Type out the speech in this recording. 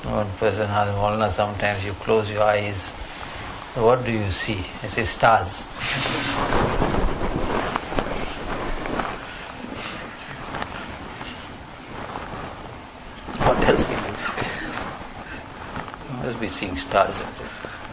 One person has Maulana, sometimes you close your eyes. What do you see? I say stars. What else can you see? You must be seeing stars.